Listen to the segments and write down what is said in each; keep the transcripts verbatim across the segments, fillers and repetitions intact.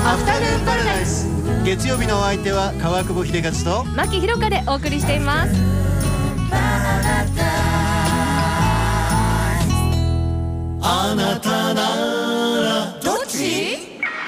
アフタヌーンパラダイス。月曜日のお相手は川久保秀和と牧ひろかでお送りしています。 あなたならどっち？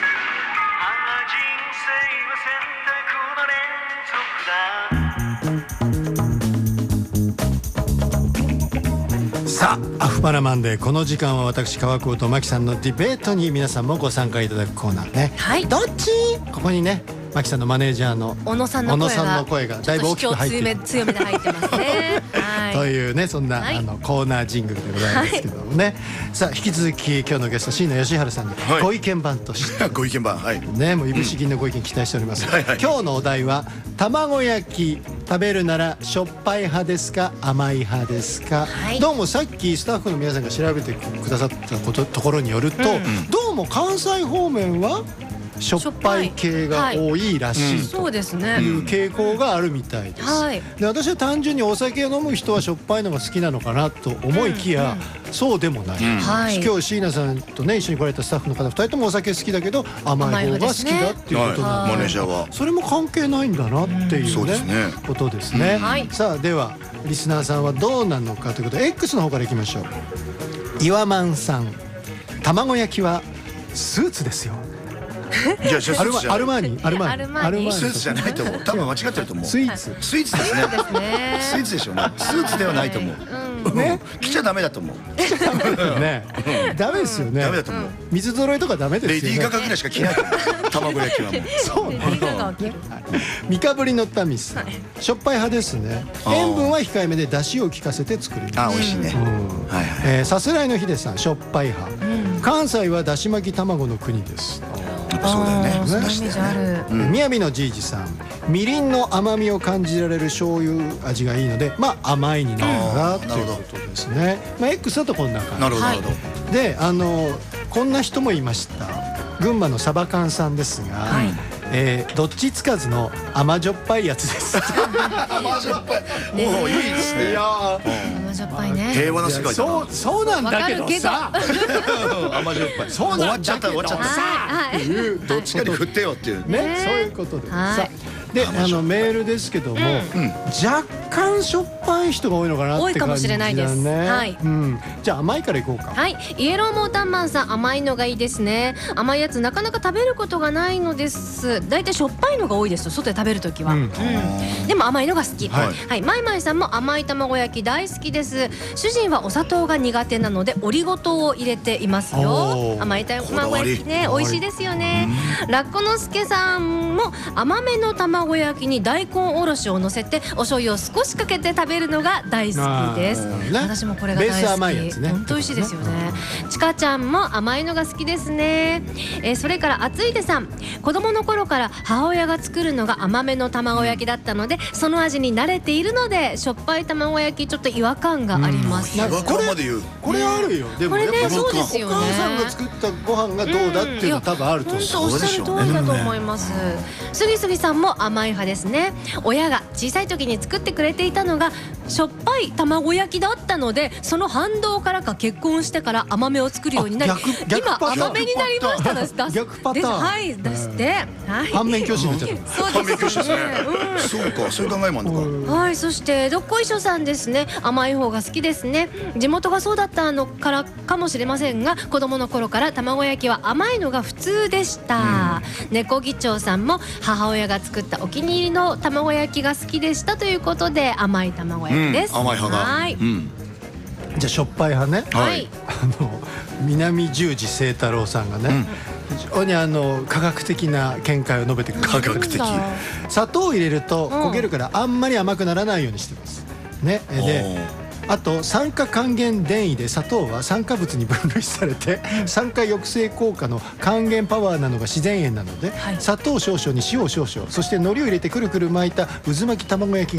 さあ、アフパラマンデー、この時間は私川久保と牧さんのディベートに皆さんもご参加いただくコーナーね。 はい、 どっち？ここにね、牧さんのマネージャーの小野さんの声が、 小野さんの声がだいぶ大きく入っている強めで入ってますね。はい、 というね、そんな、 はい、あのコーナージングルでございますけどもね、はい、さあ引き続き今日のゲスト椎名義治さんにご意見番として、 はい、ご意見番、はいね、もういぶし銀のご意見期待しております、 うんはいはい、 今日のお題は卵焼き食べるならしょっぱい派ですか甘い派ですか、はい、どうもさっきスタッフの皆さんが調べてくださったことところによると、うん、どうも関西方面はしょっぱい系が多いらしいという傾向があるみたいです、はい、で私は単純にお酒を飲む人はしょっぱいのが好きなのかなと思いきや、うんうん、そうでもない、うんはい、今日椎名さんとね一緒に来られたスタッフの方ふたりともお酒好きだけど甘い方が好きだっていうことなんで、 マネージャーはそれも関係ないんだなっていう、ね、 そうですね、 ことですね、うんはい、さあではリスナーさんはどうなのかということで X の方からいきましょう。岩満さん、卵焼きはスーツですよ。 いや、スーツじゃアルマーニアルマーニアルマーニスーツじゃないと思う。多分間違ってると思う。 スイーツスイーツですね。スイーツでしょうね。スーツではないと思う。ね、着ちゃダメだと思う。 ね、ダメですよね。 ダメだと思う。 水揃いとかダメですよね。 レディーガガぐらいしか着ないと思う。卵焼きはもう。 そうね。ミカブリのタミス、しょっぱい派ですね。塩分は控えめで出汁を効かせて作る。 あ、美味しいね。 さすらいのヒデさん、しょっぱい派。関西はだし巻き卵の国です。 そうだよね。 そのイメージある。 みやびのじいじさん、みりんの甘みを感じられる醤油味がいいので、まあ甘いになるなということですね。まあ X だとこんな感じ。 なるほどなるほど。で、あのこんな人もいました。群馬のサバカンさんですが、はい、えー、どっちつかずの甘じょっぱいやつです。 甘じょっぱい。もういいですね。いや、 甘じょっぱいね。 平和な世界だな。 そうそうなんだけどさ。 甘じょっぱい。 そうなんだけどさ。 終わっちゃった終わっちゃった。っていうどっちかに振ってよっていうね、そういうことで。さで、あのメールですけども、若干しょっぱい人が多いのかなって感じだね。多いかもしれないです。はい。うん。じゃあ甘いからいこうか。 はい。イエローモータンマンさん、甘いのがいいですね。甘いやつなかなか食べることがないのです。だいたいしょっぱいのが多いですと、外で食べるときは。うん。でも甘いのが好き。はい。はい。マイマイさんも甘い卵焼き大好きです。主人はお砂糖が苦手なのでオリゴ糖を入れていますよ。甘い卵焼きね、美味しいですよね。ラッコのすけさんも甘めの卵卵焼きに大根おろしを乗せてお醤油を少しかけて食べるのが大好きです。私もこれが大好き。 ベース甘いやつね。 本当美味しいですよね。ちかちゃんも甘いのが好きですね。えー、それからあついでさん、子供の頃から母親が作るのが甘めの卵焼きだったので、その味に慣れているのでしょっぱい卵焼きちょっと違和感があります。 違和感まで言う。 これあるよ。でもこれね、そうですよね。 お母さんが作ったご飯がどうだっていうの多分あると思う。 本当おっしゃる通りだと思います。すぎすぎさんも甘い派ですね。親が小さい時に作ってくれていたのがしょっぱい卵焼きだったので、その反動からか結婚してから甘めを作るようになり、今甘めになりましたです。 逆パターン。 はい出して、はい。 反面教師になっちゃった。 反面教師ですね。そうか、そういう考えもあるのか。 はい、そしてどっこいしょさんですね。甘い方が好きですね。地元がそうだったのからかもしれませんが、子供の頃から卵焼きは甘いのが普通でした。猫議長さんも母親が作ったお気に入りの卵焼きが好きでしたということで甘い卵焼きです。 うん、甘い派が。はい。うん、 じゃあしょっぱい派ね。 はい。 あの南十字清太郎さんがね、うん、非常にあの科学的な見解を述べてくれる。 科学的。 砂糖を入れると焦げるからあんまり甘くならないようにしてます。ね。で。あと酸化還元電位で砂糖は酸化物に分類されて酸化抑制効果の還元パワーなのが自然塩なので、はい、砂糖少々に塩少々、そして海苔を入れてくるくる巻いた渦巻き卵焼き